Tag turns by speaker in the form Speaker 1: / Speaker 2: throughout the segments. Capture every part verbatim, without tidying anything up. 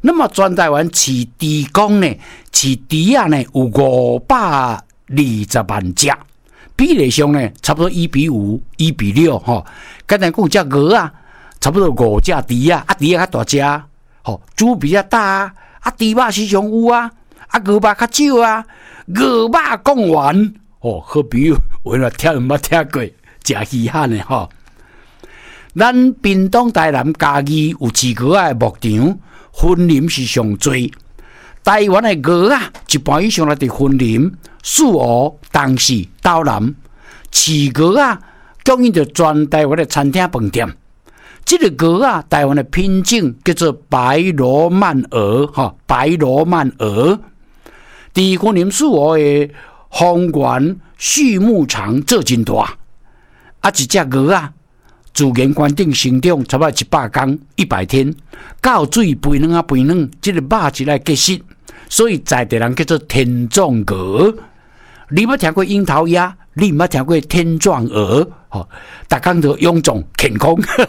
Speaker 1: 那么全台湾饲猪公呢，饲猪啊呢有五百二十万只，比例上呢差不多一比五、一比六哈。刚才讲只鹅啊，差不多五只猪啊，啊猪啊较大只，吼猪比较大啊，啊猪肉时常有啊，啊鹅肉较少啊，鹅肉讲完哦，好朋友我若听毋捌听过，真稀罕的吼。咱屏东台南嘉义有饲鹅仔的牧场，分林是上多。台湾的鹅啊，一半以上来伫分林、四湖、东势、斗南。饲鹅啊，供应着全台湾的餐厅饭店。这个鹅啊，台湾的品种叫做白罗曼鹅，哈，白罗曼鹅。伫分林四湖的丰原畜牧场做真大，啊，一只鹅啊。自然环境生长差不多一百天、一百天，到水肥卵啊肥卵，这个肉质来结实，所以在地人叫做天壮鹅。你捌听过樱桃鸭？你捌听过天壮鹅？吼，大家都臃肿健康，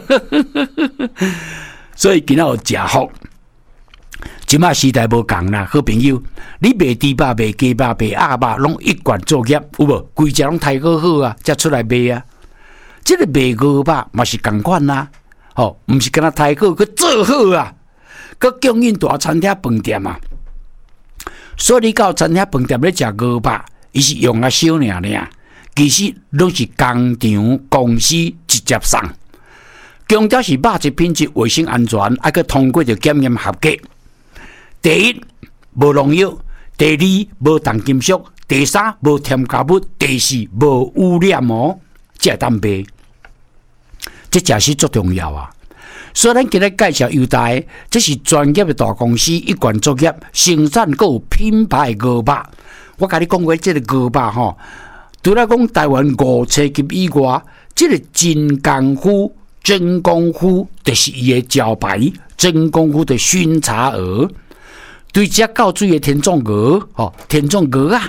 Speaker 1: 所以今仔有食福。即马时代无共啦，好朋友，你卖猪肉、卖鸡肉、卖鸭肉，拢一贯作业，有无？规只拢太好好啊，才出来卖啊。这个卖鹅肉嘛是同款啦，吼，唔是干那太好，佮做好啊，佮供应大餐厅饭店啊。所以你到餐厅饭店咧食鹅肉，伊是用啊少尔尔，其实拢是工厂公司直接送。强调是肉质品质、卫生安全，还佮通过着检验合格。第一，无农药；第二，无重金属；第三，无添加物；第四，无污染哦，才当卖。这真是最重要啊！所以咱今日介绍优待，这是专业的大公司一贯作业，生产还有品牌的鹅肉。我甲你讲过，这个鹅肉吼，除了讲台湾五星级以外，这个真功夫、真功夫，就是伊的招牌，真功夫的熏茶鹅。对只到水的天壮鹅，吼，天壮鹅啊，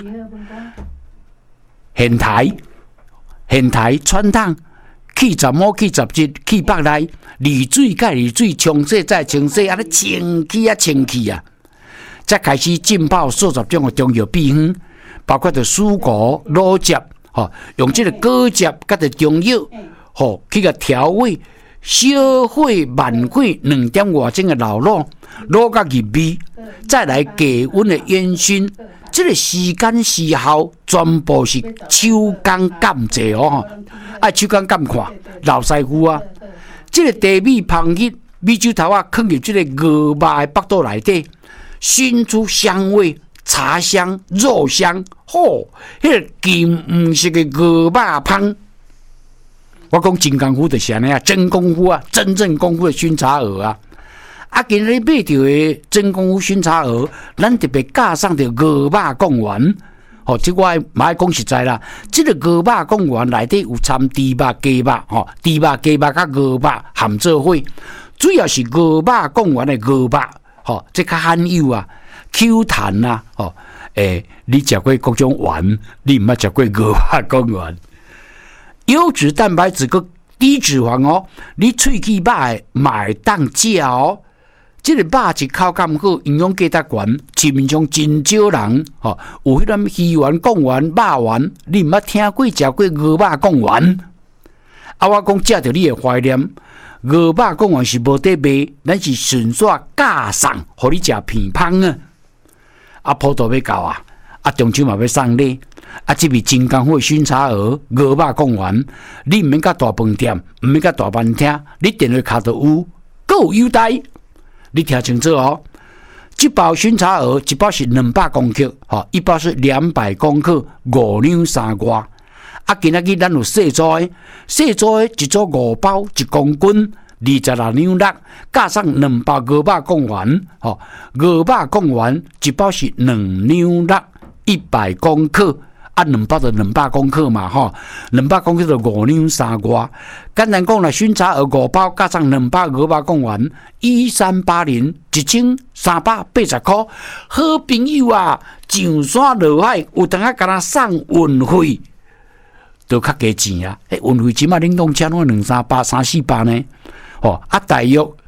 Speaker 1: 现台、现台穿烫。去十亩，去十日，去北内，离水甲离水，冲洗再冲洗，安尼清气啊清气啊，才开始浸泡数十种的中药秘方，包括着蔬果、卤汁，吼，用这个果汁甲着中药，吼，去个调味，小火慢火两点外钟的老卤，卤到入味，再来低温的烟熏。这个时间时效全部是手工监制哦，爱手工监看老师傅啊。这个茶米芳叶米酒头啊，放入这个鹅肉的腹肚内底，熏出香味、茶香、肉香，吼，迄、那个金黄色的鹅肉芳。我讲真功夫就是安尼啊，真功夫啊，真正功夫的熏茶鹅啊。啊，今日买到的真功夫熏茶鹅，咱特别加上着鹅肉贡丸。吼，即我嘛爱讲实在啦，即、这个鹅肉贡丸内底有掺猪肉、鸡肉，吼，猪肉、鸡肉甲鹅肉含做伙，主要是鹅肉贡丸的鹅肉，吼，即较罕有啊 ，Q 弹啊，吼，诶、欸，你食过各种丸，你毋捌食过鹅肉贡丸？优质蛋白质个低脂肪哦，你喙齿肉的嘛会当食哦。这个肉质口感好，营养价值悬，市面上真少人吼、哦、有迄种鱼丸、贡丸、肉丸，你毋捌听过食过鹅肉贡丸？啊，我讲食着你会怀念，鹅肉贡丸是无得卖，咱是纯粹加送，互你食片芳啊！啊，普渡要到啊，啊，中秋嘛要送礼，啊，这味真功夫的熏茶鹅、鹅肉贡丸，你毋免甲大饭店，毋免甲大饭厅，你电话卡就有，佫有优待。你听清楚哦！一包熏茶鹅，一包是两百公克，吼，一包是两百公克，五两三外。啊，今仔日咱有细组的，细组的一组五包，一公斤，二十六两肉，加上两包鹅肉贡丸，吼，鹅肉贡丸一包是两两肉，一百公克。啊，两包就两百公克嘛，吼，两百公克就五两三外。简单讲啦，熏茶鹅五包加上两包鹅肉贡丸，一三八零，一千三百八十块。好朋友啊，上山落海，有当啊，甲咱送运费，都较加钱啊！诶，运费即马恁拢请拢两三百、三四百呢，吼，啊，大约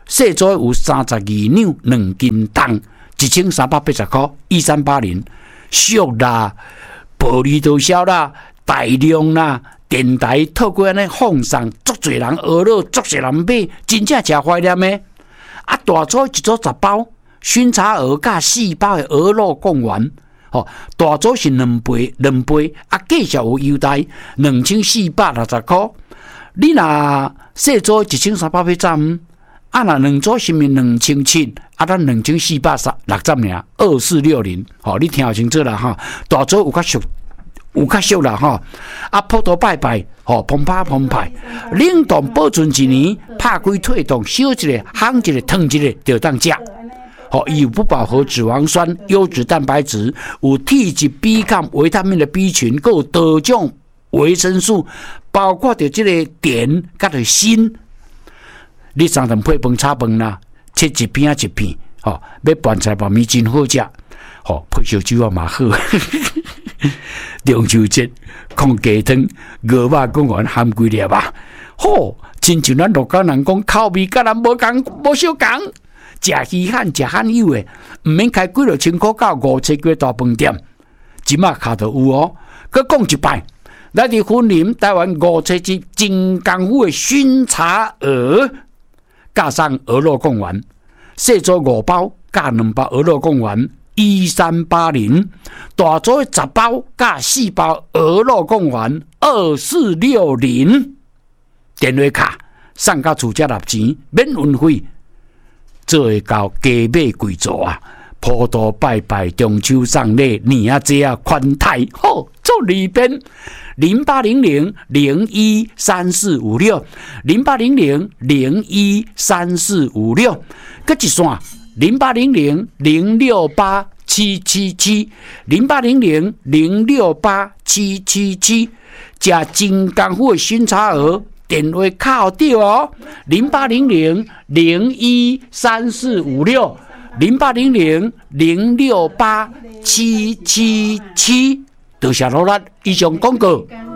Speaker 1: 细组有三十二两两斤重，一千三百八十块，一三八零。俗啦，暴利毒枭啦，大量啦，电台透过安尼放送，足侪人学了，足侪人买，真正诚怀念的。啊，大组一组十包，熏茶鹅甲四包的鹅肉贡丸。吼、哦，大组是两杯，两杯啊，计小有优待，两千四百六十块。你若细组一千三百八十五，啊，若两组是咪两千七？啊，咱两千四百六十尔，二四六零。吼，你听清楚啦哈。大组有较俗，有较俗啦哈。啊，普渡拜拜，吼、哦，澎湃澎湃，冷冻保存一年，拍开退冻，烧一个，烘一个，烫一个，就当食。哦，有不饱和脂肪酸、优质蛋白质，有 T 及 B 抗、维他命的 B 群，还有多种维生素，包括着这个碘、甲着锌。你三顿配饭炒饭啦，切一片一片，吼、哦，要拌菜拌面真好食，吼、哦，配烧酒啊嘛好。中秋节放鸡汤、鹅肉贡丸含几粒啊？吼，亲像咱鹿港人讲，口味甲咱无共，无相共。食稀罕，食罕有诶，毋免开几落千块到五七间大饭店，即马卡都有哦。佮讲一摆，咱伫云林台湾五七节真功夫诶熏茶鹅，加上鹅肉贡丸，细组五包加两包鹅肉贡丸，一三八零；大组十包加四包鹅肉贡丸，二四六零。电话卡送到厝遮六钱，免运费。做会到加买贵座啊！普渡拜拜，中秋送礼，年啊节啊款待，好做里边零八零零零一三四五六零八零零零一三四五六，搁一线零八零零零六八七七七零八零零零六八七七七，食真功夫的熏茶鹅。电话靠掉哦，零八零零零一三四五六，零八零零零六八七七七，多谢罗拉以上广告。